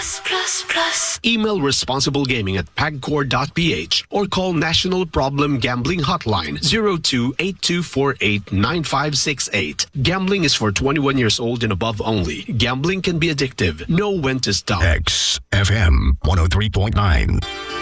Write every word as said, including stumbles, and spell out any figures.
plus, plus, plus. Email responsiblegaming at pagcor dot p h or call National Problem Gambling Hotline zero two eight two four eight nine five six eight. Gambling is for twenty-one years old and above only. Gambling can be addictive. Know when to stop. X F M one oh three point nine.